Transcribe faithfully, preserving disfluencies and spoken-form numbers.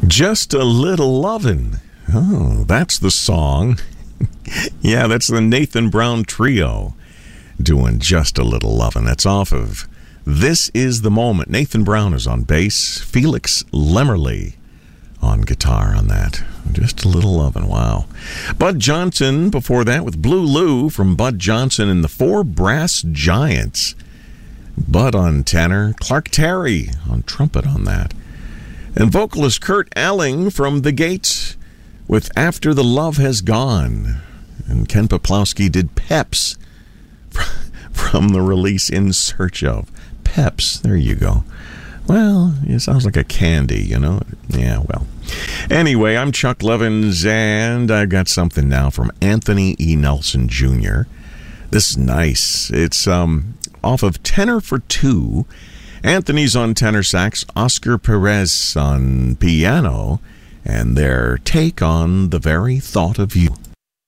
Just a Little Lovin'. Oh, that's the song. Yeah, that's the Nathan Brown Trio doing Just a Little Lovin'. That's off of This Is the Moment. Nathan Brown is on bass. Felix Lemmerly on guitar on that. Just a Little Lovin'. Wow. Bud Johnson before that with Blue Lou from Bud Johnson and the Four Brass Giants. Bud on tenor. Clark Terry on trumpet on that. And vocalist Kurt Elling from The Gates with After the Love Has Gone. And Ken Poplowski did Peps from the release In Search Of. Peps, there you go. Well, it sounds like a candy, you know? Yeah, well. Anyway, I'm Chuck Levins, and I've got something now from Anthony E. Nelson Junior This is nice. It's um off of Tenor for Two. Anthony's on tenor sax, Oscar Perez on piano, and their take on The Very Thought of You.